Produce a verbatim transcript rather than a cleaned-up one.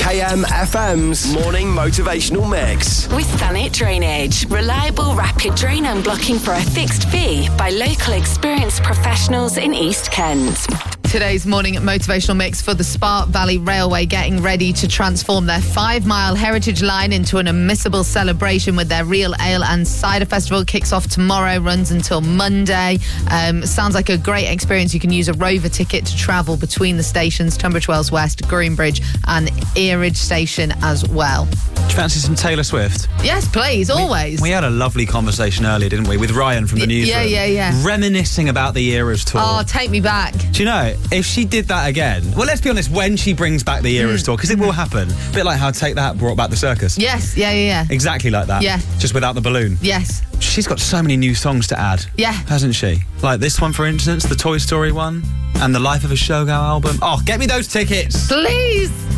K M F M's Morning Motivational Mix. With Thanet Drainage. Reliable, rapid drain unblocking for a fixed fee by local experienced professionals in East Kent. Today's morning motivational mix for the Spa Valley Railway, getting ready to transform their five-mile heritage line into an unmissable celebration with their Real Ale and Cider Festival. Kicks off tomorrow, runs until Monday. Um, sounds like a great experience. You can use a Rover ticket to travel between the stations, Tunbridge Wells West, Greenbridge and Earridge Station as well. Do you fancy some Taylor Swift? Yes, please, always. We, we had a lovely conversation earlier, didn't we, with Ryan from the newsroom? Yeah, yeah, yeah. Reminiscing about the Eras tour. Oh, take me back. Do you know, if she did that again, well, let's be honest, when she brings back the Eras Mm. tour, because it will happen, a bit like how Take That brought back the circus. Yes, yeah, yeah, yeah. Exactly like that. Yeah. Just without the balloon. Yes. She's got so many new songs to add. Yeah. Hasn't she? Like this one, for instance, the Toy Story one, and the Life of a Showgirl album. Oh, get me those tickets. Please.